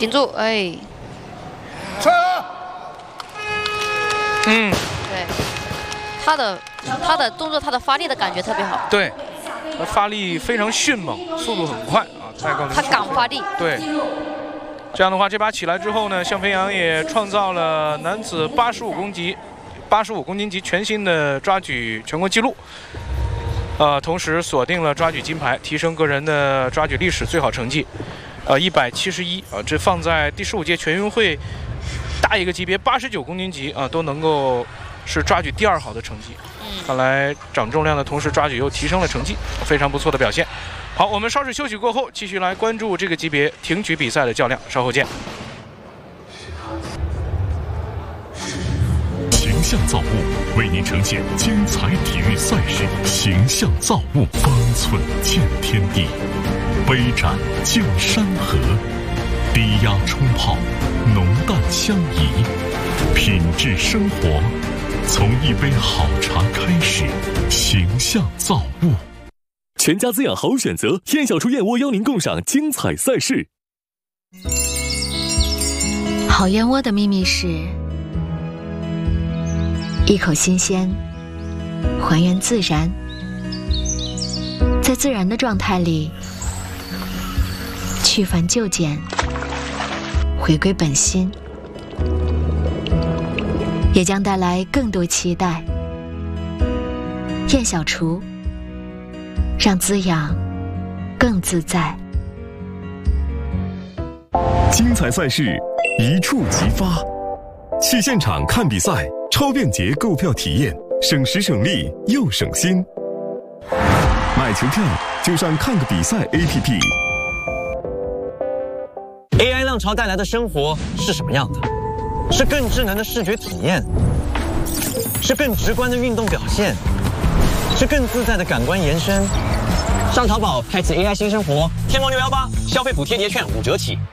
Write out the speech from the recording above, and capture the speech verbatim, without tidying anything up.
顶住，哎。 撤。 嗯， 对，他的他的动作，他的发力的感觉特别好。 对，他发力非常迅猛，速度很快啊，太高。 他敢发力。 对。这样的话，这把起来之后呢，向飞扬也创造了男子八十五公斤、八十五公斤级全新的抓举全国纪录。呃，同时锁定了抓举金牌，提升个人的抓举历史最好成绩。呃，一百七十一啊，这放在第十五届全运会大一个级别八十九公斤级啊，都能够是抓举第二好的成绩。嗯，看来长重量的同时抓举又提升了成绩，非常不错的表现。好，我们稍事休息过后，继续来关注这个级别挺举比赛的较量，稍后见。 形象造物为您呈现精彩体育赛事，形象造物方寸见天地，杯盏见山河，低压冲泡，浓淡相宜，品质生活从一杯好茶开始，形象造物。 全家滋养好选择，燕小厨燕窝邀您共赏精彩赛事。 好燕窝的秘密是一口新鲜，还原自然，在自然的状态里去繁就简，回归本心，也将带来更多期待。燕小厨，让滋养更自在。 精彩赛事一触即发，去现场看比赛，超便捷购票体验，省时省力又省心。买球票就上看个比赛 A P P。A I 浪潮带来的生活是什么样的？是更智能的视觉体验，是更直观的运动表现，是更自在的感官延伸。上淘宝开启 A I 新生活，天猫六一八消费补贴节券五折起。